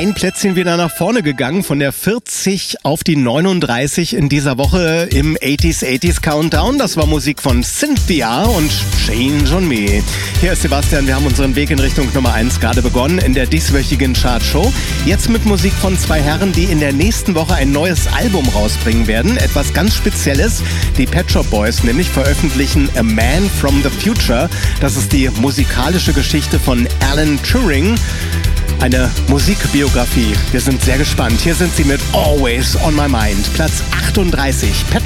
ein Plätzchen wieder nach vorne gegangen, von der 40 auf die 39 in dieser Woche im 80s Countdown. Das war Musik von Cynthia und Change on Me. Hier ist Sebastian, wir haben unseren Weg in Richtung Nummer 1 gerade begonnen in der dieswöchigen Chartshow. Jetzt mit Musik von zwei Herren, die in der nächsten Woche ein neues Album rausbringen werden. Etwas ganz Spezielles. Die Pet Shop Boys nämlich veröffentlichen A Man from the Future. Das ist die musikalische Geschichte von Alan Turing. Eine Musikbiografie. Wir sind sehr gespannt. Hier sind sie mit Always on My Mind. Platz 38. Pet